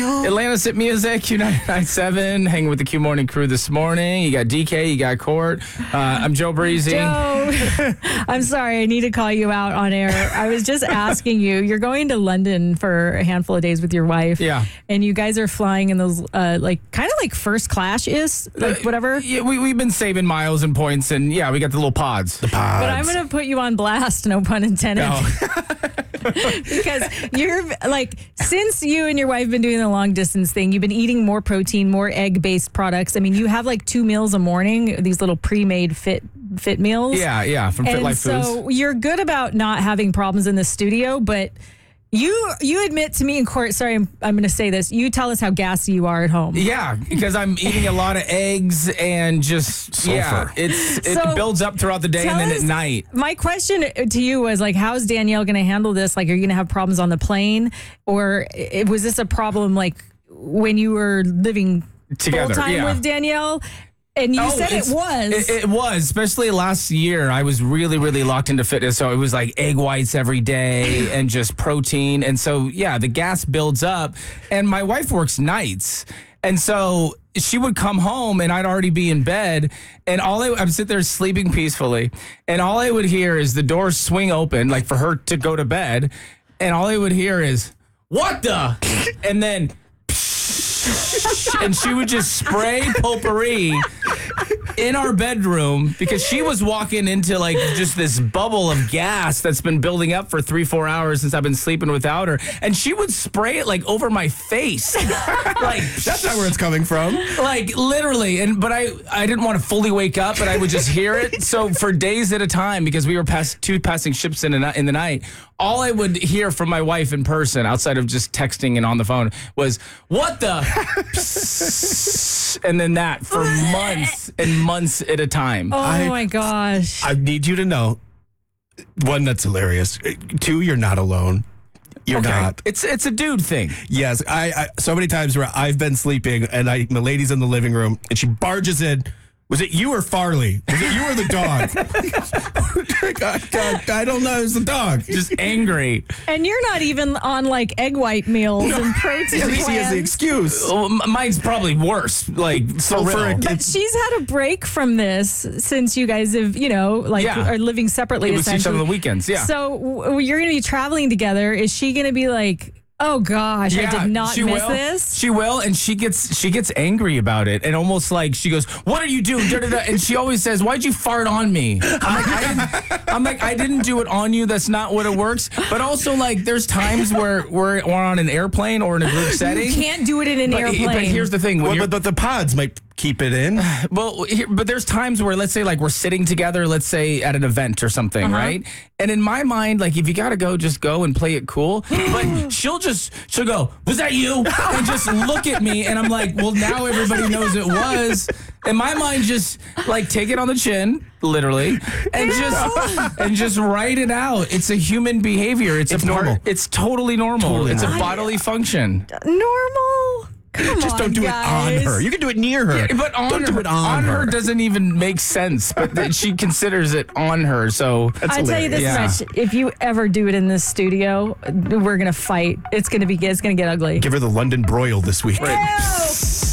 Atlantis at Music, Q99.7, hanging with the Q Morning crew this morning. You got DK, you got Court. I'm Joe Breezy. Joe, I'm sorry, I need to call you out on air. I was just asking you, you're going to London for a handful of days with your wife. Yeah. And you guys are flying in those, kind of like first class is, whatever. Yeah, we've been saving miles and points, and yeah, we got the little pods. But I'm going to put you on blast, no pun intended. No. Because you're since you and your wife have been doing the long distance thing, you've been eating more protein, more egg-based products. I mean, you have 2 meals a morning, these little pre-made fit meals. Yeah, from Fit Life Foods. So you're good about not having problems in the studio, but you admit to me in court, sorry, I'm going to say this, you tell us how gassy you are at home. Yeah, because I'm eating a lot of eggs and just sulfur. It builds up throughout the day and then at night. My question to you was how's Danielle going to handle this? Are you going to have problems on the plane, or was this a problem when you were living together full time with Danielle? And you said it was. It was, especially last year. I was really, really locked into fitness. So it was egg whites every day and just protein. And so, yeah, the gas builds up. And my wife works nights. And so she would come home and I'd already be in bed. And I'm sitting there sleeping peacefully. And all I would hear is the doors swing open, for her to go to bed. And all I would hear is, "What the?" And then... and she would just spray potpourri in our bedroom because she was walking into just this bubble of gas that's been building up for 3-4 hours since I've been sleeping without her, and she would spray it over my face. That's not where it's coming from. Literally. But I didn't want to fully wake up, but I would just hear it. So for days at a time, because we were passing ships in the night, all I would hear from my wife in person, outside of just texting and on the phone, was, "What the?" And then that for months and months at a time. Oh, my gosh. I need you to know, one, that's hilarious. 2, you're not alone. You're not. It's a dude thing. Yes. I so many times where I've been sleeping and the lady's in the living room and she barges in. Was it you or Farley? Was it you or the dog? I don't know. It was the dog. Just angry. And you're not even on egg white meals and protein plans. He has the excuse. Well, mine's probably worse. So but she's had a break from this since you guys have, are living separately. We see each other on the weekends. Yeah. So you're going to be traveling together. Is she going to be "Oh gosh, I did not miss this"? She will, and she gets angry about it, and almost she goes, "What are you doing?" And she always says, "Why'd you fart on me?" I didn't do it on you. That's not what it works. But also, there's times where we're on an airplane or in a group setting. You can't do it in an airplane. But here's the thing: but the pods might keep it in. Well, but there's times where, let's say, we're sitting together, let's say at an event or something, right? And in my mind, if you gotta go, just go and play it cool. But she'll go, "Was that you?" And just look at me, and I'm well, now everybody knows it was. And my mind just take it on the chin, literally, and just write it out. It's a human behavior. It's normal. It's totally normal. It's a bodily function. Normal. Come just don't do guys. it on her. You can do it near her. Yeah, but on her doesn't even make sense. But she considers it on her. So that's I'll tell you this much: if you ever do it in this studio, we're gonna fight. It's gonna get ugly. Give her the London broil this week. Ew.